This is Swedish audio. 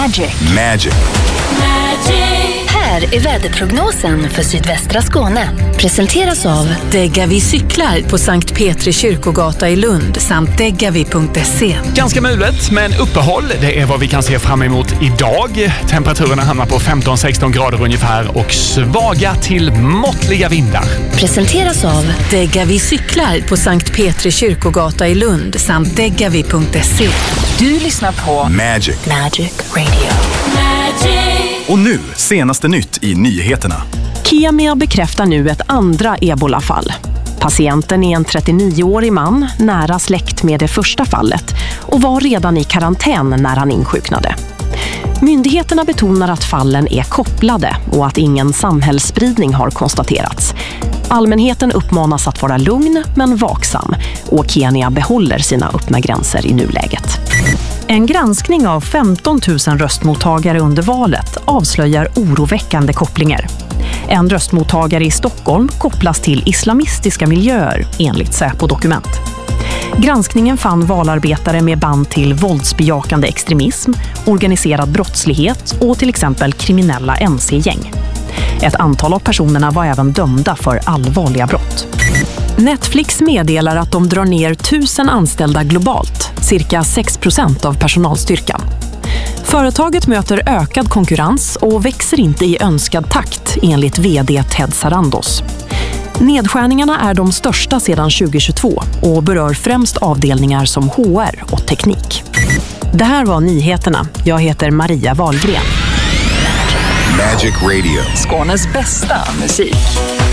Magic. Här är väderprognosen för sydvästra Skåne. Presenteras av Degavi cyklar på Sankt Petri kyrkogata i Lund samt degavi.se. Ganska mulet, men uppehåll, det är vad vi kan se fram emot idag. Temperaturerna hamnar på 15-16 grader ungefär och svaga till måttliga vindar. Presenteras av Degavi cyklar på Sankt Petri kyrkogata i Lund samt degavi.se. Du lyssnar på Magic Radio. Och nu, senaste nytt i nyheterna. Kemia bekräftar nu ett andra ebolafall. Patienten är en 39-årig man, nära släkt med det första fallet, och var redan i karantän när han insjuknade. Myndigheterna betonar att fallen är kopplade och att ingen samhällsspridning har konstaterats. Allmänheten uppmanas att vara lugn men vaksam, och Kenya behåller sina öppna gränser i nuläget. En granskning av 15 000 röstmottagare under valet avslöjar oroväckande kopplingar. En röstmottagare i Stockholm kopplas till islamistiska miljöer enligt Säpo-dokument. Granskningen fann valarbetare med band till våldsbejakande extremism, organiserad brottslighet och till exempel kriminella MC-gäng. Ett antal av personerna var även dömda för allvarliga brott. Netflix meddelar att de drar ner 1000 anställda globalt, cirka 6% av personalstyrkan. Företaget möter ökad konkurrens och växer inte i önskad takt enligt vd Ted Sarandos. Nedskärningarna är de största sedan 2022 och berör främst avdelningar som HR och teknik. Det här var nyheterna. Jag heter Maria Wahlgren. Magic Radio. Skånes bästa musik.